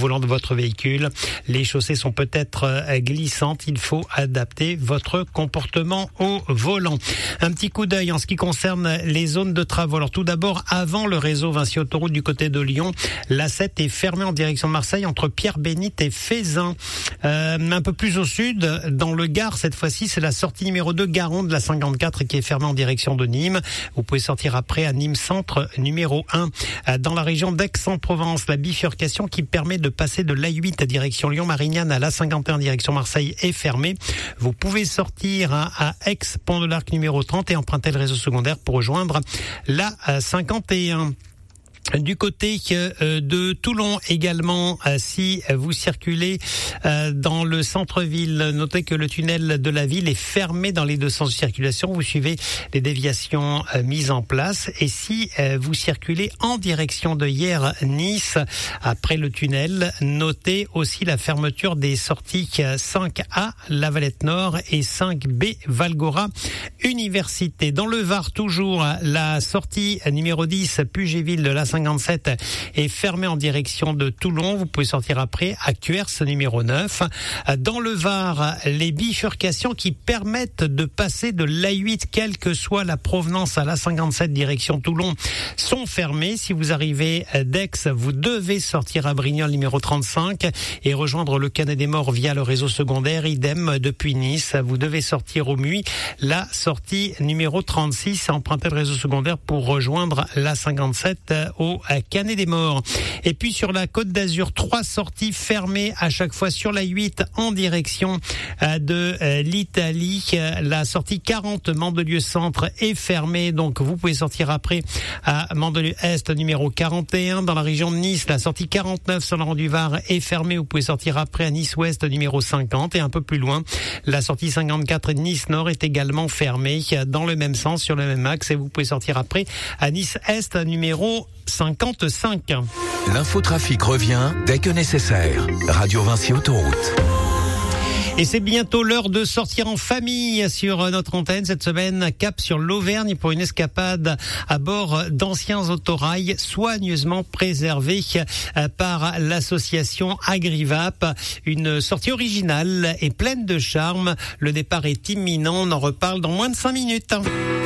volant de votre véhicule. Les chaussées sont peut-être glissantes. Il faut adapter votre comportement au volant. Un petit coup d'œil en ce qui concerne les zones de travaux. Alors tout d'abord, avant le réseau Vinci Autoroute du côté de Lyon, l'A7 est fermée en direction de Marseille entre Pierre-Bénite et Fézin. Un peu plus au sud, dans le Gard, cette fois-ci, c'est la sortie numéro 2 Garon de la 54 qui est fermée en direction de Nîmes. Vous pouvez sortir après à Nîmes Centre numéro 1. Dans la région d'Aix-en-Provence, la bifurcation qui permet de passer de l'A8 à direction Lyon-Marignane à l'A51 direction Marseille est fermée. Vous pouvez sortir à Aix-Pont de l'Arc numéro 30 et emprunter le réseau secondaire pour rejoindre la 51. Du côté de Toulon également, si vous circulez dans le centre-ville, notez que le tunnel de la ville est fermé dans les deux sens de circulation. Vous suivez les déviations mises en place. Et si vous circulez en direction de Hyères-Nice, après le tunnel, notez aussi la fermeture des sorties 5A, La Valette Nord, et 5B, Valgora Université. Dans le Var, toujours, la sortie numéro 10, Pugéville de la 57 est fermée en direction de Toulon. Vous pouvez sortir après à Cuers numéro 9. Dans le Var, les bifurcations qui permettent de passer de l'A8, quelle que soit la provenance, à l'A57 direction Toulon, sont fermées. Si vous arrivez d'Aix, vous devez sortir à Brignoles numéro 35 et rejoindre le Canet des Morts via le réseau secondaire. Idem depuis Nice. Vous devez sortir au Muy, la sortie numéro 36, emprunter le réseau secondaire pour rejoindre la 57 au Canet des Morts. Et puis sur la Côte d'Azur, 3 sorties fermées à chaque fois sur la 8 en direction de l'Italie. La sortie 40 Mandelieu Centre est fermée, donc vous pouvez sortir après à Mandelieu Est numéro 41. Dans la région de Nice, la sortie 49 Saint-Laurent du Var est fermée. Vous pouvez sortir après à Nice Ouest numéro 50, et un peu plus loin, la sortie 54 Nice Nord est également fermée dans le même sens, sur le même axe, et vous pouvez sortir après à Nice Est numéro 55. L'infotrafic revient dès que nécessaire. Radio Vinci Autoroute. Et c'est bientôt l'heure de sortir en famille sur notre antenne. Cette semaine, cap sur l'Auvergne pour une escapade à bord d'anciens autorails soigneusement préservés par l'association Agrivap. Une sortie originale et pleine de charme. Le départ est imminent. On en reparle dans moins de 5 minutes.